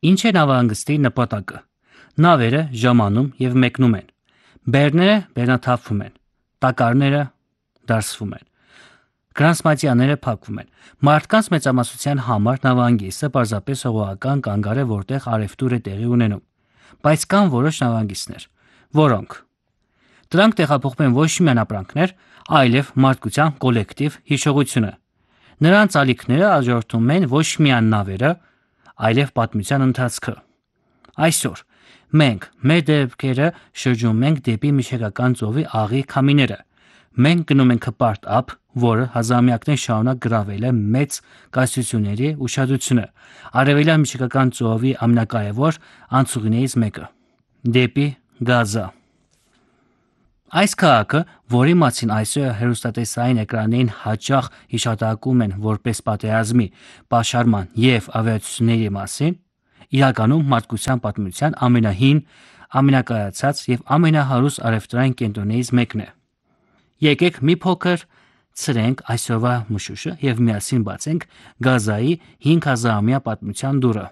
Ինչ է նավահանգստի նպատակը։ Նավերը ժամանում և մեկնում են։ Բեռները բեռնաթափվում են։ Տակառները դարսվում են։ Գրանցմատյաները փակվում են։ Մարդկանց մեծամասնության համար նավահանգիստը պարզապես հողական կանգար է, որտեղ առևտուր է տեղի ունենում։ Բայց կան որոշ նավահանգիստներ, որոնք դրանք տեղափոխում են ոչ միայն ապրանքներ, այլև մարդկության կոլեկտիվ հիշողությունը։ Նրանց ալիքները աջորդում են ոչ միայն նավերը, այլև պատմության ընթացքը։ Այսօր մենք մեր դեպքերը շրջում ենք դեպի Միջերկրական ծովի աղի քամիները։ Մենք գնում ենք հպարտ ափ, որը հազարամյակներ շարունակ գրավել է մեծ կայսրությունների ուշադրությունը, արևելյան Միջերկրական ծովի ամենակարևոր անցուղիներից մեկը՝ դեպի Գազա։ Այս քաղաքը, որի մասին այսօր հեռուստատեսային էկրաններին հաճախ հիշատակում են որպես պատերազմի, պաշարման և ավիացությունների մասին, իրականում մարդկության պատմության ամենահին, ամենակայացած և ամենահարուստ առևտրային կենտրոններից մեկն է։ Եկեք մի փոքր ցրենք այսօրվա մշուշը և միասին բացենք Գազայի 5000-ամյա պատմության դուռը։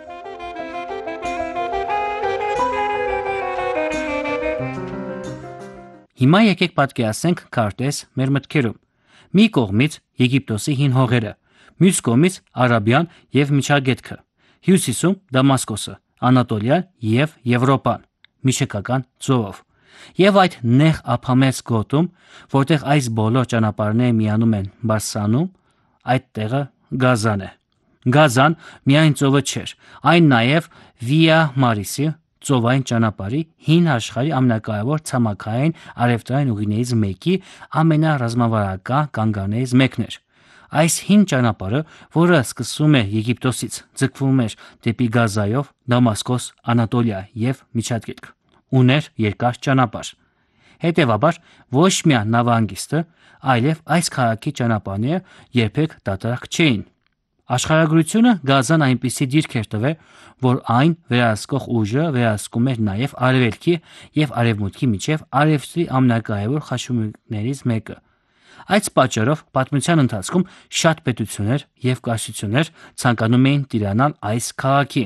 Հիմա եկեք պատկերացնենք քարտեզ մեր մտքերում։ Մի կողմից Եգիպտոսի հին հողերը, մյուս կողմից Արաբիան և Միջագետքը, հյուսիսում Դամասկոսը, Անատոլիան և Եվրոպան, Միջերկրական ծովով։ Եվ այդ նեղ ափամերձ գոտում, որտեղ այս բոլոր ճանապարհները միանում են բարձրանում, այդ տեղը Գազան է։ Գազան միայն ծովը չէր, այն նաև Վիա Մարիսի ծովային ճանապարհի հին աշխարհի ամենակարևոր ցամաքային առևտրային ուղիներից մեկի ամենառազմավարական կանգառներից մեկն էր։ Այս հին ճանապարհը, որը սկսվում է Եգիպտոսից, ձգվում էր դեպի Գազայով, Դամասկոս, Անատոլիա և Միջագետք, ուներ երկար ճանապարհ։ Հետևաբար ոչ միայն նավահանգիստը, այլև այս քաղաքի ճանապարհները երբեք դատարակ չէին։ Աշխարհագրությունը Գազան այնպիսի դիրք էր տվել, որ այն վերահսկող ուժը վերահսկում էր նաև արևելքի և արևմուտքի միջև առևտրի ամենակարևոր խաչմերուկներից մեկը։ Այս պատճառով պատմության ընթացքում շատ պետություններ և կայսրություններ ցանկանում էին տիրանալ այս քաղաքին։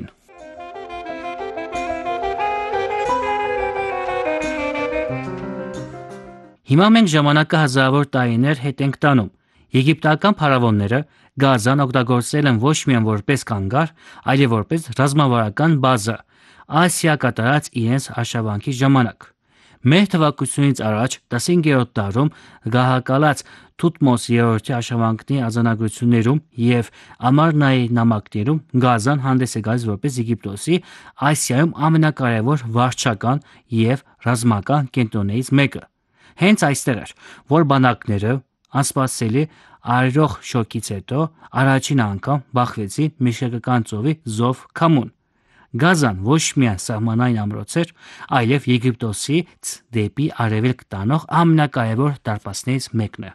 Հիմա մենք ժամանակը հազարավոր տարիներ հետ ենք տանում։ Եգիպտական փարավոնները Գազան օգտագործել են ոչ միայն որպես կանգառ, այլև որպես ռազմավարական բազա, Ասիա կատարած իրենց արշավանքի ժամանակ։ Մեր թվարկությունից առաջ 15-րդ դարում գահակալած Թութմոս III-ի արշավանքների արձանագրություններում և Ամարնայի նամակներում Գազան հանդես է գալիս որպես Եգիպտոսի Ասիայում ամենակարևոր վարչական և ռազմական կենտրոններից մեկը։ Հենց այստեղ էր, որ բանակները անսպասելի արյող շոկից հետո առաջին անգամ բախվեցին Միջերկրական ծովի զով քամուն։ Գազան ոչ միայն սահմանային ամրոց էր, այլև Եգիպտոսից դեպի արևելք տանող ամենակարևոր դարպասներից մեկն է։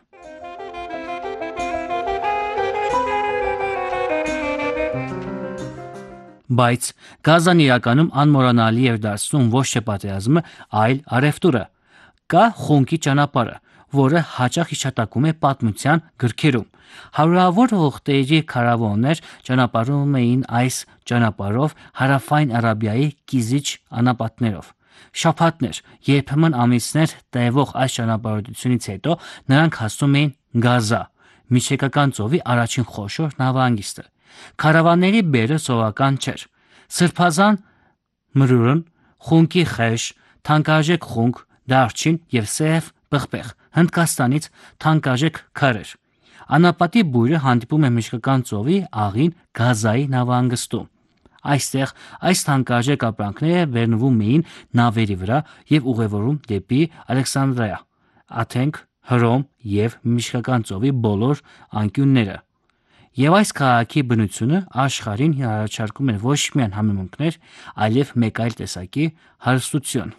Բայց Գազան իրականում անմոռանալի էր դարձնում ոչ թե պատերազմը, այլ առևտուրը։ Կա Խոնկի ճանապարհը, որը հաճախ հիշատակվում է պատմության գրքերում։ Հարյուրավոր ուղտերի քարավաններ ճանապարհում էին այս ճանապարհով հարավային Արաբիայի կիզիչ անապատներով։ Շաբաթներ, երբեմն ամիսներ տևող այս ճանապարհորդությունից հետո նրանք հասնում էին Գազա, Միջերկրական ծովի առաջին խոշոր նավահանգիստը։ Քարավանների բեռը սովորական չէր։ Սրբազան մրուրն, խունկի խեժ, թանկարժեք խունկ, դարչին և սև պղպեղ, Հնդկաստանից թանկարժեք քարեր։ Անապատի բույրը հանդիպում է Միջերկրական ծովի աղին Գազայի նավահանգստում։ Այստեղ այս թանկարժեք ապրանքները բեռնվում էին նավերի վրա և ուղևորվում դեպի Ալեքսանդրիա, Աթենք, Հռոմ և Միջերկրական ծովի բոլոր անկյունները։ Եվ այս քաղաքի բնությունը աշխարհին առաջարկում էր ոչ միայն համեմունքներ, այլև մեկ այլ տեսակի հարստություն։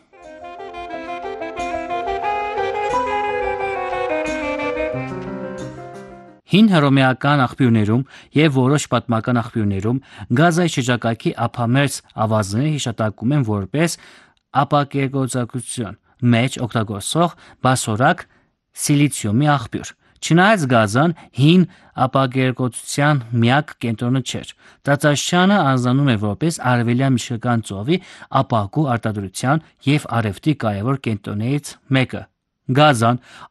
Հին հռոմեական աղբյուրներում և որոշ պատմական աղբյուրներում Գազայի շրջակայքի ափամերձ ավազները հիշատակվում են որպես ապակեկոծակության մեջ օգտագործվող բասորակ սիլիցիումի աղբյուր։ Չնայած Գազան հին ապակերկոտության միակ կենտրոնը չէր, Տածաշչյանը անձնանում է որպես Արևելյան Միչիգան ծովի ապակու արտադրության և առևտրի կարևոր կենտրոններից մեկը։ Գազան